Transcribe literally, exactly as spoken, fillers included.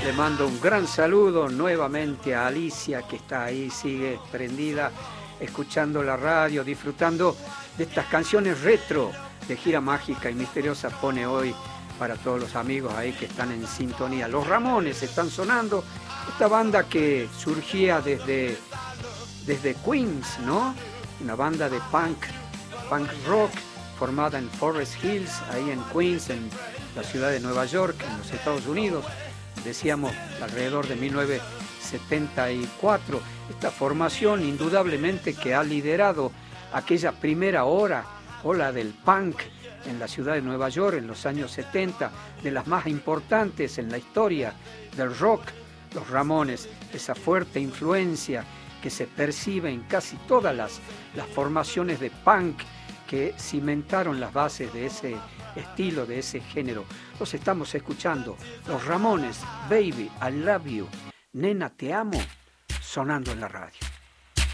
Le mando un gran saludo nuevamente a Alicia, que está ahí, sigue prendida, escuchando la radio, disfrutando de estas canciones retro de Gira Mágica y Misteriosa. Pone hoy para todos los amigos ahí que están en sintonía. Los Ramones están sonando, esta banda que surgía desde, desde Queens, ¿no? Una banda de punk, punk rock, formada en Forest Hills, ahí en Queens, en la ciudad de Nueva York, en los Estados Unidos. Decíamos alrededor de mil novecientos setenta y cuatro, esta formación indudablemente que ha liderado aquella primera hora, ola del punk en la ciudad de Nueva York en los años setenta, de las más importantes en la historia del rock, los Ramones, esa fuerte influencia que se percibe en casi todas las, las formaciones de punk que cimentaron las bases de ese estilo, de ese género. Los estamos escuchando, los Ramones, Baby, I Love You, Nena, Te Amo, sonando en la radio.